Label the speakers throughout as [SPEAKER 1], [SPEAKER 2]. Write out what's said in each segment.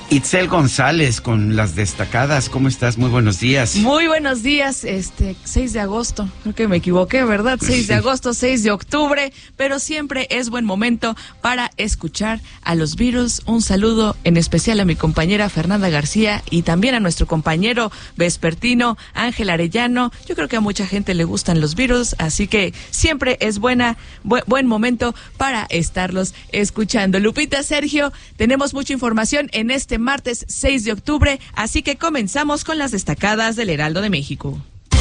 [SPEAKER 1] Itzel González con las destacadas. ¿Cómo estás? Muy buenos días.
[SPEAKER 2] Muy buenos días. 6 de agosto. Creo que me equivoqué, ¿verdad? 6 de agosto, 6 de octubre. Pero siempre es buen momento para escuchar a los Beatles. Un saludo en especial a mi compañera Fernanda García y también a nuestro compañero vespertino Ángel Arellano. Yo creo que a mucha gente le gustan los Beatles, así que siempre es buen momento para estarlos escuchando. Lupita, Sergio, tenemos mucha información en este martes 6 de octubre, así que comenzamos con las destacadas del Heraldo de México.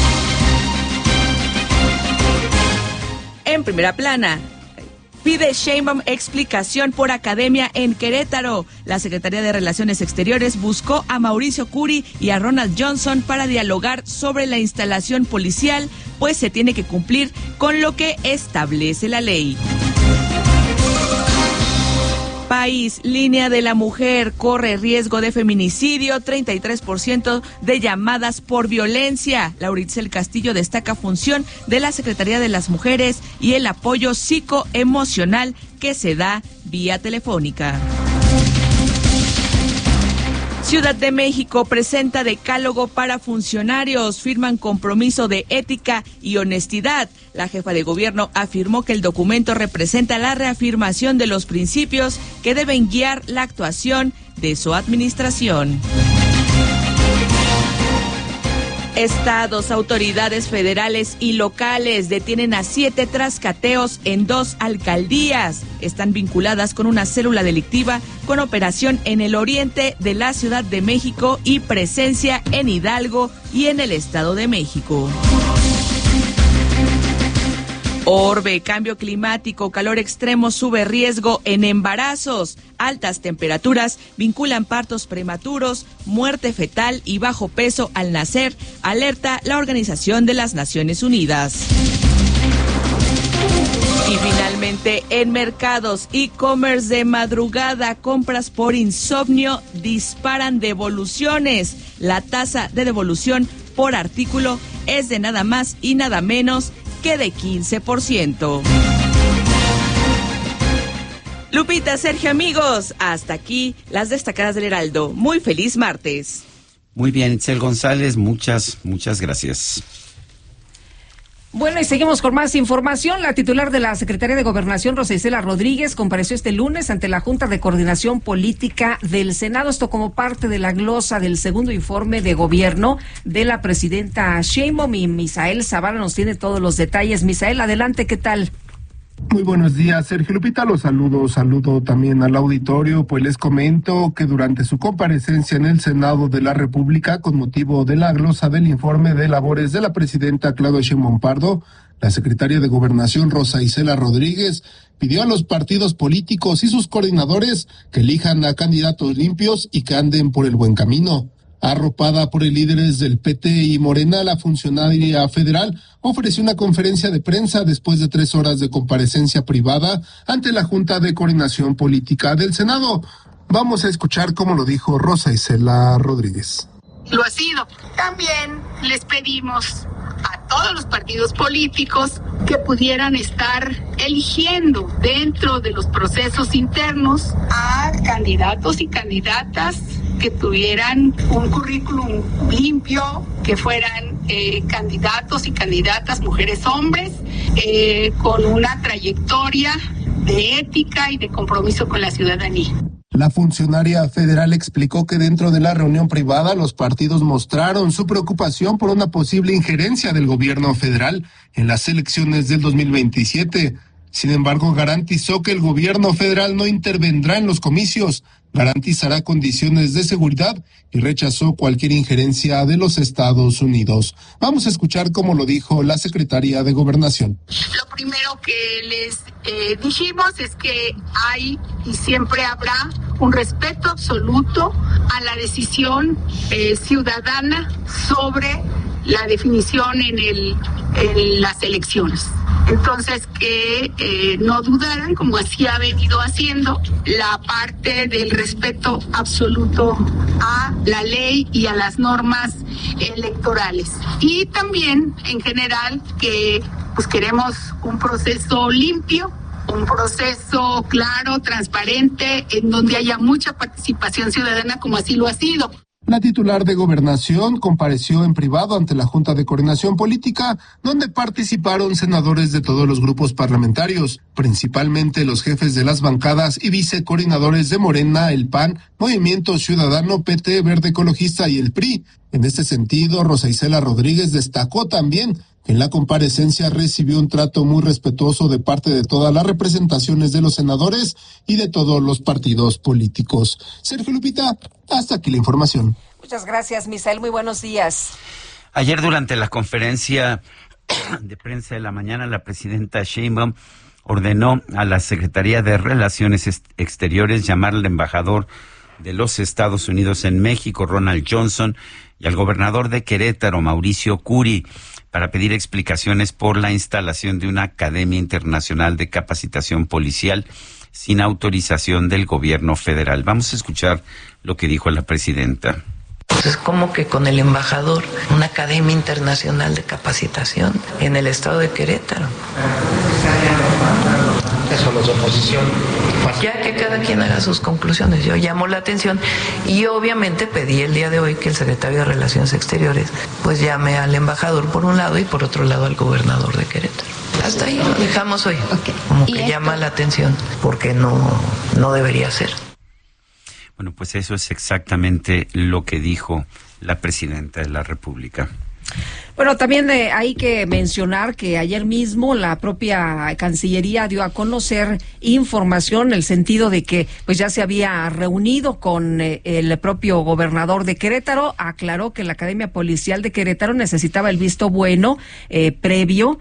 [SPEAKER 2] En primera plana, pide Sheinbaum explicación por academia en Querétaro. La Secretaría de Relaciones Exteriores buscó a Mauricio Curi y a Ronald Johnson para dialogar sobre la instalación policial, pues se tiene que cumplir con lo que establece la ley. País, línea de la mujer, corre riesgo de feminicidio, 33% de llamadas por violencia. Lauritzel Castillo destaca función de la Secretaría de las Mujeres y el apoyo psicoemocional que se da vía telefónica. Ciudad de México presenta decálogo para funcionarios, firman compromiso de ética y honestidad. La jefa de gobierno afirmó que el documento representa la reafirmación de los principios que deben guiar la actuación de su administración. Estados, autoridades federales y locales detienen a 7 trascateos en 2 alcaldías. Están vinculadas con una célula delictiva con operación en el oriente de la Ciudad de México y presencia en Hidalgo y en el Estado de México. Orbe, cambio climático, calor extremo sube riesgo en embarazos. Altas temperaturas vinculan partos prematuros, muerte fetal y bajo peso al nacer, alerta la Organización de las Naciones Unidas. Y finalmente, en mercados, e-commerce de madrugada, compras por insomnio disparan devoluciones. La tasa de devolución por artículo es de nada más y nada menos que de 15%. Lupita, Sergio, amigos, hasta aquí las destacadas del Heraldo. Muy feliz martes.
[SPEAKER 1] Muy bien, Itzel González, muchas gracias.
[SPEAKER 3] Bueno, y seguimos con más información. La titular de la Secretaría de Gobernación, Rosa Isela Rodríguez, compareció este lunes ante la Junta de Coordinación Política del Senado. Esto como parte de la glosa del segundo informe de gobierno de la presidenta Sheinbaum, y Misael Zavala nos tiene todos los detalles. Misael, adelante, ¿qué tal?
[SPEAKER 4] Muy buenos días, Sergio Lupita, los saludo también al auditorio, pues les comento que durante su comparecencia en el Senado de la República con motivo de la glosa del informe de labores de la presidenta Claudia Sheinbaum Pardo, la secretaria de Gobernación Rosa Isela Rodríguez pidió a los partidos políticos y sus coordinadores que elijan a candidatos limpios y que anden por el buen camino. Arropada por el líderes del PT y Morena, la funcionaria federal ofreció una conferencia de prensa después de 3 horas de comparecencia privada ante la Junta de Coordinación Política del Senado. Vamos a escuchar cómo lo dijo Rosa Isela Rodríguez.
[SPEAKER 5] Lo ha sido. También les pedimos a todos los partidos políticos que pudieran estar eligiendo dentro de los procesos internos a candidatos y candidatas que tuvieran un currículum limpio, que fueran candidatos y candidatas, mujeres, hombres, con una trayectoria de ética y de compromiso con la ciudadanía.
[SPEAKER 4] La funcionaria federal explicó que dentro de la reunión privada los partidos mostraron su preocupación por una posible injerencia del gobierno federal en las elecciones del 2027. Sin embargo, garantizó que el gobierno federal no intervendrá en los comicios, garantizará condiciones de seguridad y rechazó cualquier injerencia de los Estados Unidos. Vamos a escuchar cómo lo dijo la secretaria de Gobernación.
[SPEAKER 5] Lo primero que les dijimos es que hay y siempre habrá un respeto absoluto a la decisión ciudadana sobre la definición en las elecciones. Entonces, que no dudaran, como así ha venido haciendo, la parte del respeto absoluto a la ley y a las normas electorales. Y también, en general, que pues queremos un proceso limpio, un proceso claro, transparente, en donde haya mucha participación ciudadana, como así lo ha sido.
[SPEAKER 4] La titular de Gobernación compareció en privado ante la Junta de Coordinación Política, donde participaron senadores de todos los grupos parlamentarios, principalmente los jefes de las bancadas y vicecoordinadores de Morena, el PAN, Movimiento Ciudadano, PT, Verde Ecologista y el PRI. En este sentido, Rosa Isela Rodríguez destacó también que en la comparecencia recibió un trato muy respetuoso de parte de todas las representaciones de los senadores y de todos los partidos políticos. Sergio Lupita, hasta aquí la información.
[SPEAKER 3] Muchas gracias, Misael. Muy buenos días.
[SPEAKER 1] Ayer durante la conferencia de prensa de la mañana, la presidenta Sheinbaum ordenó a la Secretaría de Relaciones Exteriores llamar al embajador de los Estados Unidos en México, Ronald Johnson, y al gobernador de Querétaro, Mauricio Curi, para pedir explicaciones por la instalación de una Academia Internacional de Capacitación Policial sin autorización del gobierno federal. Vamos a escuchar lo que dijo la presidenta.
[SPEAKER 6] Pues como que con el embajador, una Academia Internacional de Capacitación en el estado de Querétaro.
[SPEAKER 7] Eso los de oposición.
[SPEAKER 6] Ya que cada quien haga sus conclusiones. Yo llamo la atención y obviamente pedí el día de hoy que el secretario de Relaciones Exteriores pues llame al embajador por un lado y por otro lado al gobernador de Querétaro. Hasta ahí lo dejamos hoy. Okay. Como que llama la atención porque no debería ser.
[SPEAKER 1] Bueno, pues eso es exactamente lo que dijo la presidenta de la República.
[SPEAKER 3] Bueno, también hay que mencionar que ayer mismo la propia Cancillería dio a conocer información en el sentido de que pues ya se había reunido con el propio gobernador de Querétaro, aclaró que la Academia Policial de Querétaro necesitaba el visto bueno previo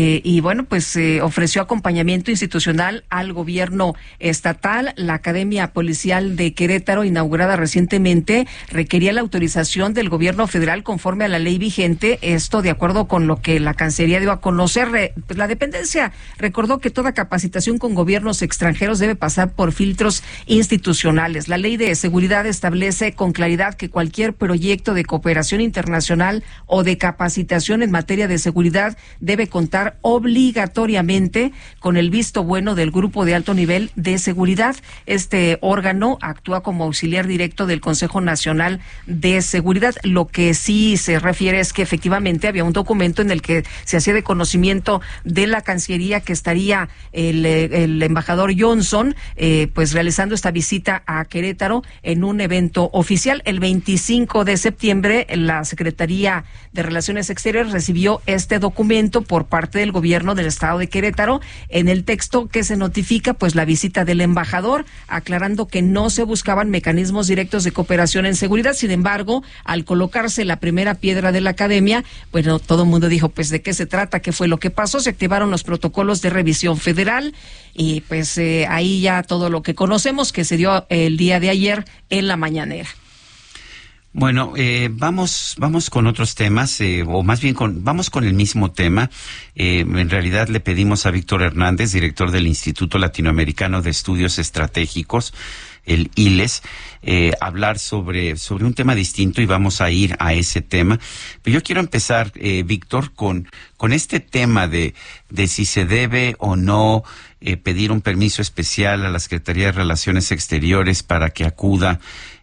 [SPEAKER 3] y bueno, pues ofreció acompañamiento institucional al gobierno estatal. La Academia Policial de Querétaro, inaugurada recientemente, requería la autorización del gobierno federal conforme a la ley vigente. Esto de acuerdo con lo que la Cancillería dio a conocer. La dependencia recordó que toda capacitación con gobiernos extranjeros debe pasar por filtros institucionales. La ley de seguridad establece con claridad que cualquier proyecto de cooperación internacional o de capacitación en materia de seguridad debe contar obligatoriamente con el visto bueno del Grupo de Alto Nivel de Seguridad. Este órgano actúa como auxiliar directo del Consejo Nacional de Seguridad. Lo que sí se refiere es que efectivamente había un documento en el que se hacía de conocimiento de la Cancillería que estaría el embajador Johnson pues realizando esta visita a Querétaro en un evento oficial. El 25 de septiembre la Secretaría de Relaciones Exteriores recibió este documento por parte del gobierno del estado de Querétaro. En el texto que se notifica pues la visita del embajador, aclarando que no se buscaban mecanismos directos de cooperación en seguridad. Sin embargo, al colocarse la primera piedra de la academia, bueno, todo el mundo dijo, pues, ¿de qué se trata? ¿Qué fue lo que pasó? Se activaron los protocolos de revisión federal y, pues, ahí ya todo lo que conocemos que se dio el día de ayer en la mañanera.
[SPEAKER 1] Bueno, vamos con otros temas, o más bien vamos con el mismo tema. En realidad le pedimos a Víctor Hernández, director del Instituto Latinoamericano de Estudios Estratégicos, el ILES, hablar sobre un tema distinto y vamos a ir a ese tema. Pero yo quiero empezar, Víctor, con este tema de si se debe o no pedir un permiso especial a la Secretaría de Relaciones Exteriores para que acuda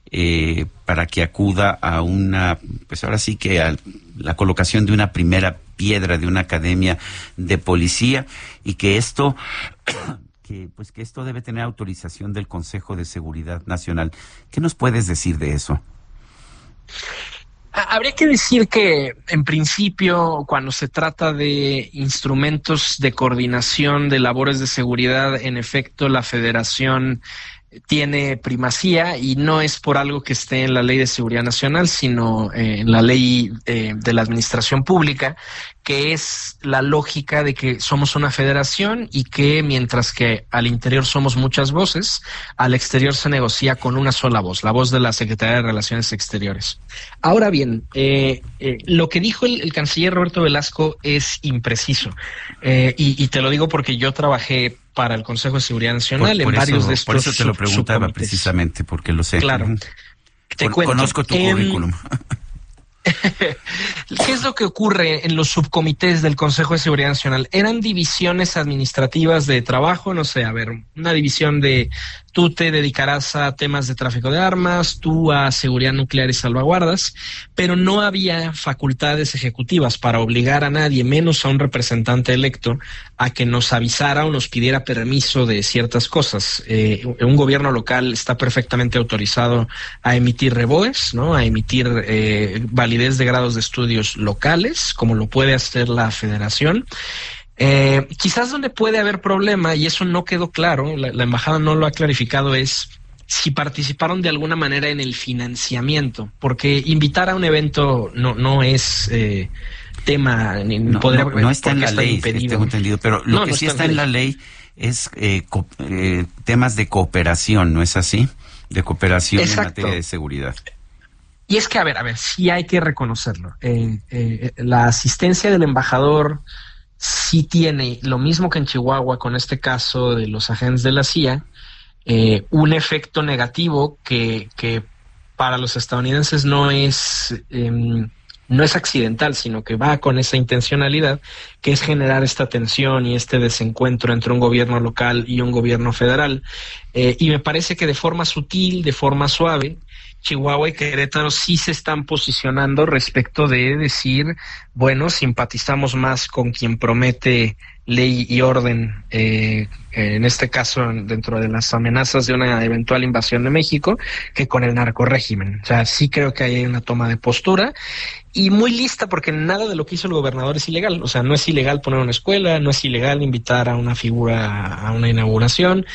[SPEAKER 1] a una, pues ahora sí que a la colocación de una primera piedra de una academia de policía y que esto debe tener autorización del Consejo de Seguridad Nacional. ¿Qué nos puedes decir de eso?
[SPEAKER 7] Habría que decir que, en principio, cuando se trata de instrumentos de coordinación de labores de seguridad, en efecto, la Federación tiene primacía y no es por algo que esté en la Ley de Seguridad Nacional, sino en la Ley de la Administración Pública, que es la lógica de que somos una federación y que mientras que al interior somos muchas voces, al exterior se negocia con una sola voz, la voz de la Secretaría de Relaciones Exteriores. Ahora bien, lo que dijo el canciller Roberto Velasco es impreciso, y te lo digo porque yo trabajé para el Consejo de Seguridad Nacional en varios de estos.
[SPEAKER 1] Por eso te lo preguntaba precisamente, porque lo sé.
[SPEAKER 7] Claro. Te cuento.
[SPEAKER 1] Conozco tu currículum.
[SPEAKER 7] ¿Qué es lo que ocurre en los subcomités del Consejo de Seguridad Nacional? Eran divisiones administrativas de trabajo, no sé, a ver, una división de tú te dedicarás a temas de tráfico de armas, tú a seguridad nuclear y salvaguardas, pero no había facultades ejecutivas para obligar a nadie, menos a un representante electo, a que nos avisara o nos pidiera permiso de ciertas cosas. Un gobierno local está perfectamente autorizado a emitir reboes, ¿no? A emitir validez de grados de estudios locales, como lo puede hacer la federación. Quizás donde puede haber problema, y eso no quedó claro, la embajada no lo ha clarificado, es si participaron de alguna manera en el financiamiento, porque invitar a un evento no es tema, ni
[SPEAKER 1] no está en la ley, tengo entendido, pero lo que sí está en la ley es temas de cooperación, ¿no es así? De cooperación. Exacto. En materia de seguridad.
[SPEAKER 7] Y es que, a ver, sí hay que reconocerlo. La asistencia del embajador sí tiene, lo mismo que en Chihuahua con este caso de los agentes de la CIA, un efecto negativo que para los estadounidenses no es accidental, sino que va con esa intencionalidad, que es generar esta tensión y este desencuentro entre un gobierno local y un gobierno federal. Y me parece que de forma sutil, de forma suave, Chihuahua y Querétaro sí se están posicionando respecto de decir, bueno, simpatizamos más con quien promete ley y orden, en este caso dentro de las amenazas de una eventual invasión de México, que con el narcorrégimen. O sea, sí creo que hay una toma de postura y muy lista, porque nada de lo que hizo el gobernador es ilegal. O sea, no es ilegal poner una escuela, no es ilegal invitar a una figura a una inauguración.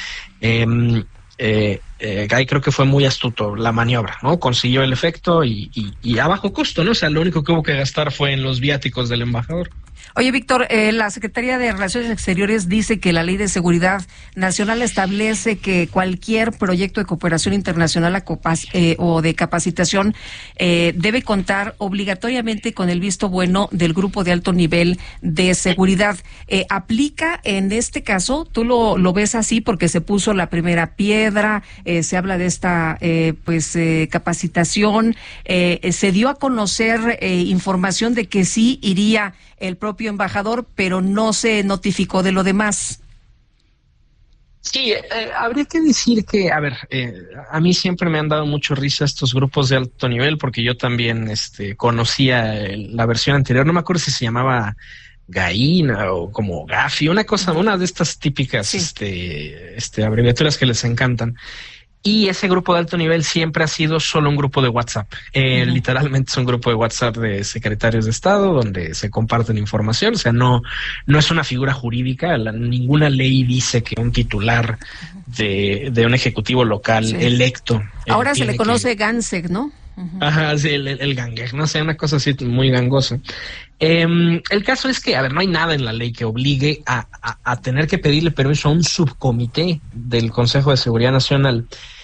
[SPEAKER 7] Ahí creo que fue muy astuto la maniobra, ¿no? Consiguió el efecto y a bajo costo, ¿no? O sea, lo único que hubo que gastar fue en los viáticos del embajador.
[SPEAKER 3] Oye, Víctor, la Secretaría de Relaciones Exteriores dice que la Ley de Seguridad Nacional establece que cualquier proyecto de cooperación internacional o de capacitación debe contar obligatoriamente con el visto bueno del Grupo de Alto Nivel de Seguridad. ¿Aplica en este caso? ¿Tú lo ves así porque se puso la primera piedra? Se habla de esta capacitación. Se dio a conocer información de que sí iría el propio embajador, pero no se notificó de lo demás.
[SPEAKER 7] Sí, habría que decir que, a ver, a mí siempre me han dado mucho risa estos grupos de alto nivel, porque yo también conocía la versión anterior, no me acuerdo si se llamaba Gaína o como Gafi, una de estas típicas sí. Abreviaturas que les encantan. Y ese grupo de alto nivel siempre ha sido solo un grupo de WhatsApp. Literalmente es un grupo de WhatsApp de secretarios de Estado donde se comparten información. O sea, no es una figura jurídica. Ninguna ley dice que un titular de un ejecutivo local electo.
[SPEAKER 3] Ahora se le conoce GANSEC, ¿no?
[SPEAKER 7] Ajá, sí, el gangue, no sé, una cosa así muy gangosa. El caso es que, a ver, no hay nada en la ley que obligue a tener que pedirle permiso a un subcomité del Consejo de Seguridad Nacional.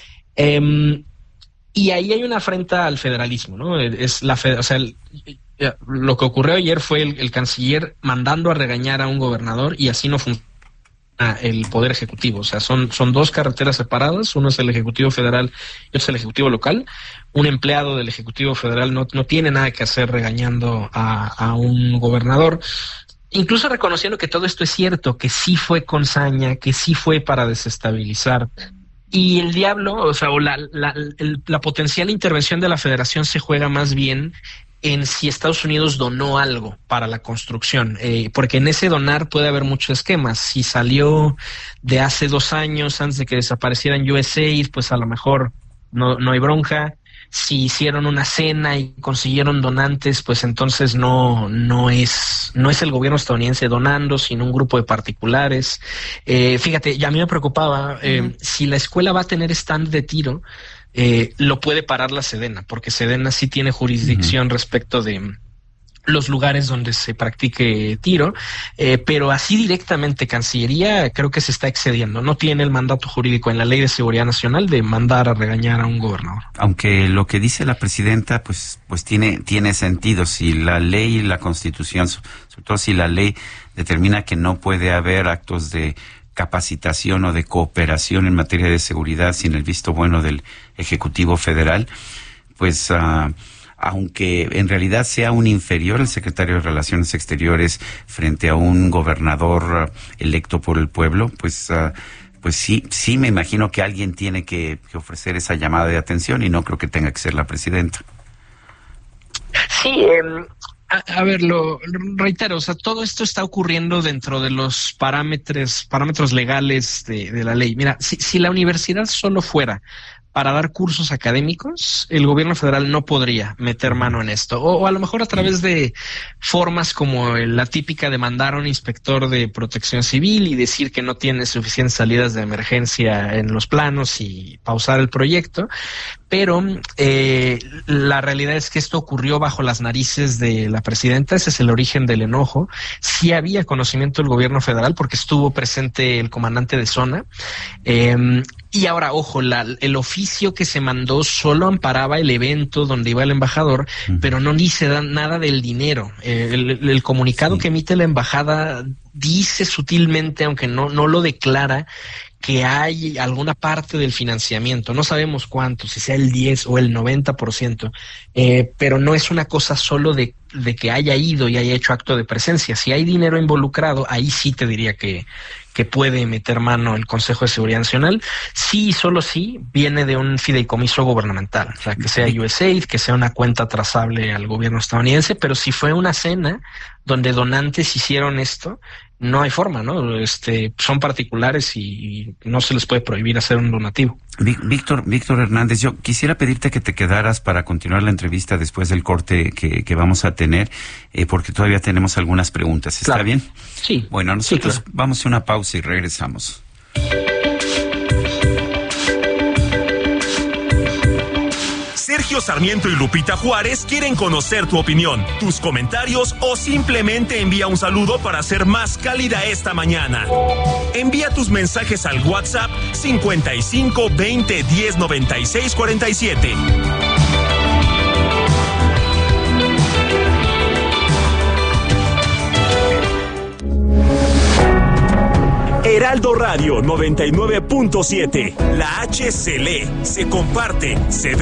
[SPEAKER 7] Y ahí hay una afrenta al federalismo, ¿no? Lo que ocurrió ayer fue el canciller mandando a regañar a un gobernador, y así no funciona el poder ejecutivo. O sea, son dos carreteras separadas. Uno es el ejecutivo federal y otro es el ejecutivo local. Un empleado del ejecutivo federal no tiene nada que hacer regañando a un gobernador, incluso reconociendo que todo esto es cierto, que sí fue con saña, que sí fue para desestabilizar. Y el diablo, o sea, la potencial intervención de la federación se juega más bien en si Estados Unidos donó algo para la construcción, porque en ese donar puede haber muchos esquemas. Si salió de hace 2 años, antes de que desaparecieran USAID, pues a lo mejor no hay bronca. Si hicieron una cena y consiguieron donantes, pues entonces no es el gobierno estadounidense donando, sino un grupo de particulares. Fíjate, ya a mí me preocupaba, si la escuela va a tener stand de tiro, lo puede parar la Sedena, porque Sedena sí tiene jurisdicción respecto de los lugares donde se practique tiro, pero así directamente Cancillería creo que se está excediendo. No tiene el mandato jurídico en la Ley de Seguridad Nacional de mandar a regañar a un gobernador.
[SPEAKER 1] Aunque lo que dice la presidenta pues tiene sentido. Si la ley y la Constitución, sobre todo si la ley determina que no puede haber actos de capacitación o de cooperación en materia de seguridad sin el visto bueno del Ejecutivo Federal, pues aunque en realidad sea un inferior el secretario de Relaciones Exteriores frente a un gobernador electo por el pueblo, pues sí me imagino que alguien tiene que ofrecer esa llamada de atención y no creo que tenga que ser la presidenta.
[SPEAKER 7] Sí, a ver, lo reitero, o sea, todo esto está ocurriendo dentro de los parámetros legales de la ley. Mira, si la universidad solo fuera para dar cursos académicos, el gobierno federal no podría meter mano en esto. O a lo mejor a través de formas como la típica de mandar a un inspector de protección civil y decir que no tiene suficientes salidas de emergencia en los planos y pausar el proyecto. Pero la realidad es que esto ocurrió bajo las narices de la presidenta. Ese es el origen del enojo. Sí había conocimiento del gobierno federal porque estuvo presente el comandante de zona. Y ahora, ojo, el oficio que se mandó solo amparaba el evento donde iba el embajador, pero no dice nada del dinero. El comunicado que emite la embajada dice sutilmente, aunque no lo declara, que hay alguna parte del financiamiento. No sabemos cuánto, si sea el 10 o el 90%, pero no es una cosa solo de que haya ido y haya hecho acto de presencia. Si hay dinero involucrado, ahí sí te diría que puede meter mano el Consejo de Seguridad Nacional. Sí, solo sí, viene de un fideicomiso gubernamental, o sea, que sea USAID, que sea una cuenta trazable al gobierno estadounidense, pero si fue una cena donde donantes hicieron esto, no hay forma, ¿no? Son particulares y no se les puede prohibir hacer un donativo.
[SPEAKER 1] Víctor Hernández, yo quisiera pedirte que te quedaras para continuar la entrevista después del corte que vamos a tener, porque todavía tenemos algunas preguntas. ¿Está bien?
[SPEAKER 7] Sí.
[SPEAKER 1] Bueno, nosotros
[SPEAKER 7] sí, claro.
[SPEAKER 1] Vamos a una pausa y regresamos.
[SPEAKER 8] Sergio Sarmiento y Lupita Juárez quieren conocer tu opinión, tus comentarios o simplemente envía un saludo para hacer más cálida esta mañana. Envía tus mensajes al WhatsApp 55 20 10 96 47. Heraldo Radio 99.7. La H se lee, se comparte, se ve.